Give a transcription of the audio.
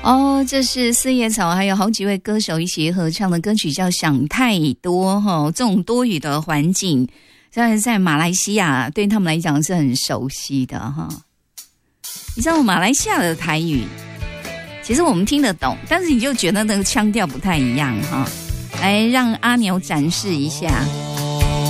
哦，这是四叶草还有好几位歌手一起合唱的歌曲，叫《想太多》哈。这种多雨的环境，在马来西亚对他们来讲是很熟悉的哈。你知道马来西亚的台语，其实我们听得懂，但是你就觉得那个腔调不太一样哈。来让阿牛展示一下。